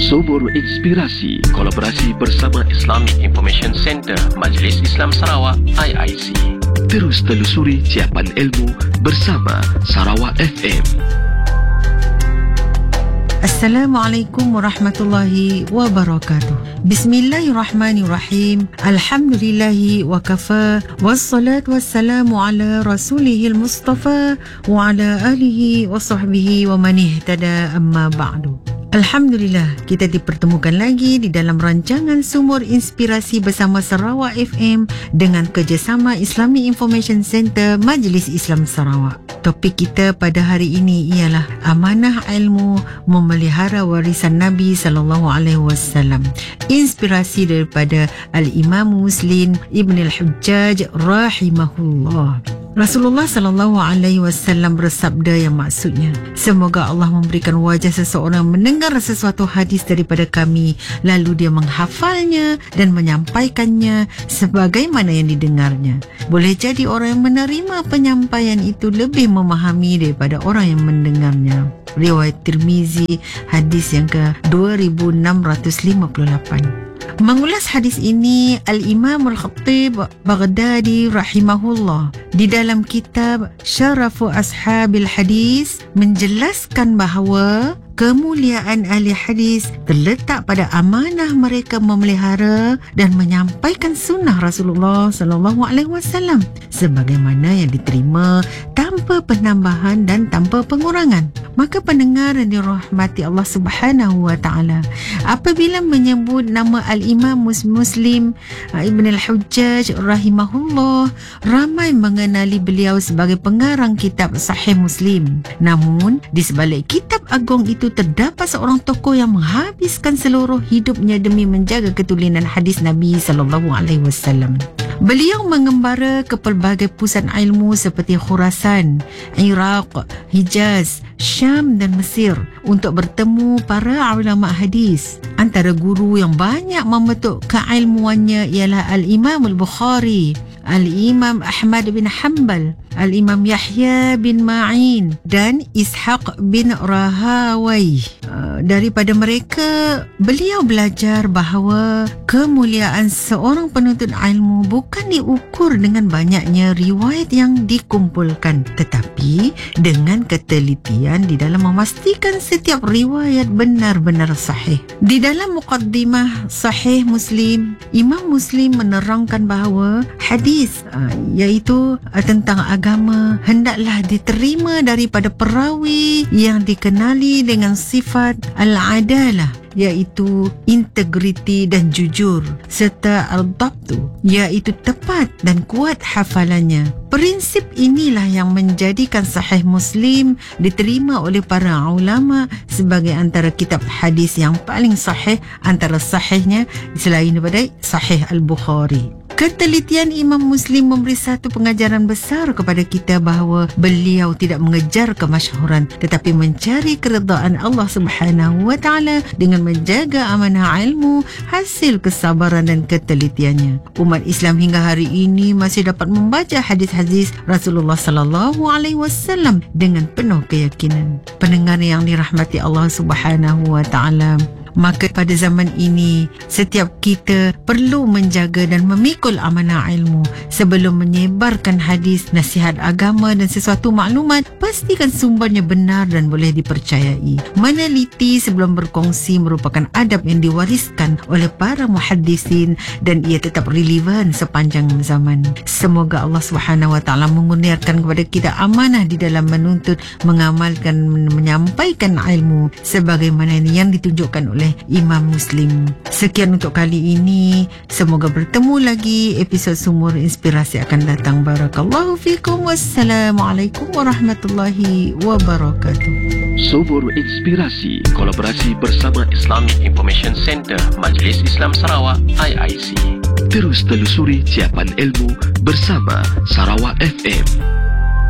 Sumur Inspirasi, kolaborasi bersama Islamic Information Center Majlis Islam Sarawak IIC. Terus telusuri siapan ilmu bersama Sarawak FM. Assalamualaikum warahmatullahi wabarakatuh. Bismillahirrahmanirrahim. Alhamdulillahi wa kafa. Wassalatu wassalamu ala rasulihil mustafa wa ala alihi wa sahbihi wa man ihtada amma ba'du. Alhamdulillah, kita dipertemukan lagi di dalam rancangan Sumur Inspirasi bersama Sarawak FM dengan kerjasama Islamic Information Center Majlis Islam Sarawak. Topik kita pada hari ini ialah amanah ilmu memelihara warisan Nabi SAW. Inspirasi daripada Al-Imam Muslim Ibn Al-Hujjaj rahimahullah. Rasulullah SAW bersabda yang maksudnya, semoga Allah memberikan wajah seseorang mendengar sesuatu hadis daripada kami, lalu dia menghafalnya dan menyampaikannya sebagaimana yang didengarnya. Boleh jadi orang yang menerima penyampaian itu lebih memahami daripada orang yang mendengarnya. Riwayat Tirmizi, hadis yang ke-2658. Mengulas hadis ini, Al-Imam Al-Khatib Baghdadi rahimahullah di dalam kitab Syarafu Ashabil Hadis menjelaskan bahawa kemuliaan ahli hadis terletak pada amanah mereka memelihara dan menyampaikan sunnah Rasulullah SAW sebagaimana yang diterima tanpa penambahan dan tanpa pengurangan. Maka pendengar yang dirahmati Allah Subhanahu wa taala, apabila menyebut nama Al-Imam Muslim Ibn Al-Hujjaj rahimahullah, ramai mengenali beliau sebagai pengarang kitab Sahih Muslim. Namun di sebalik kitab agung itu terdapat seorang tokoh yang menghabiskan seluruh hidupnya demi menjaga ketulinan hadis Nabi SAW. Beliau mengembara ke pelbagai pusat ilmu seperti Khurasan, Iraq, Hijaz, Syam dan Mesir untuk bertemu para ulama hadis. Antara guru yang banyak membentuk keilmuannya ialah Al-Imam Al-Bukhari, Al-Imam Ahmad bin Hanbal, Al-Imam Yahya bin Ma'in dan Ishaq bin Rahawai. Daripada mereka, beliau belajar bahawa kemuliaan seorang penuntut ilmu bukan diukur dengan banyaknya riwayat yang dikumpulkan, tetapi dengan ketelitian di dalam memastikan setiap riwayat benar-benar sahih. Di dalam muqaddimah Sahih Muslim, Imam Muslim menerangkan bahawa hadis iaitu tentang agama hendaklah diterima daripada perawi yang dikenali dengan sifat al-adalah, iaitu integriti dan jujur, serta al-dhabtu, iaitu tepat dan kuat hafalannya. Prinsip inilah yang menjadikan Sahih Muslim diterima oleh para ulama sebagai antara kitab hadis yang paling sahih antara sahihnya selain daripada Sahih Al-Bukhari. Ketelitian Imam Muslim memberi satu pengajaran besar kepada kita bahawa beliau tidak mengejar kemasyhuran tetapi mencari keredaan Allah Subhanahu wa taala dengan menjaga amanah ilmu hasil kesabaran dan ketelitiannya. Umat Islam hingga hari ini masih dapat membaca hadis-hadis Rasulullah sallallahu alaihi wasallam dengan penuh keyakinan. Pendengar yang dirahmati Allah Subhanahu wa taala, maka pada zaman ini setiap kita perlu menjaga dan memikul amanah ilmu. Sebelum menyebarkan hadis, nasihat agama dan sesuatu maklumat, pastikan sumbernya benar dan boleh dipercayai. Meneliti sebelum berkongsi merupakan adab yang diwariskan oleh para muhaddisin dan ia tetap relevan sepanjang zaman. Semoga Allah SWT mengurniakan kepada kita amanah di dalam menuntut, mengamalkan, menyampaikan ilmu sebagaimana yang ditunjukkan oleh Imam Muslim. Sekian untuk kali ini. Semoga bertemu lagi. Episod Sumur Inspirasi akan datang. Barakallahu fikum. Wassalamualaikum warahmatullahi wabarakatuh. Sumur Inspirasi, kolaborasi bersama Islamic Information Center Majlis Islam Sarawak IIC. Terus telusuri siapan ilmu bersama Sarawak FM.